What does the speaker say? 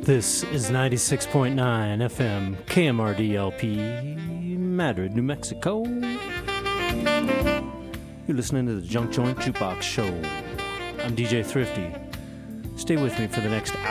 This is 96.9 FM KMRDLP, Madrid, New Mexico. You're listening to the Junk Joint Jukebox Show. I'm DJ Thrifty. Stay with me for the next